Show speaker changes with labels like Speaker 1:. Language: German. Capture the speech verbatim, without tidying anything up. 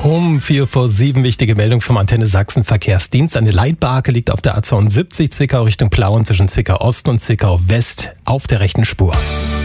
Speaker 1: Um vier vor sieben wichtige Meldung vom Antenne Sachsen Verkehrsdienst. Eine Leitbarke liegt auf der A zweiundsiebzig Zwickau Richtung Plauen zwischen Zwickau Osten und Zwickau West auf der rechten Spur.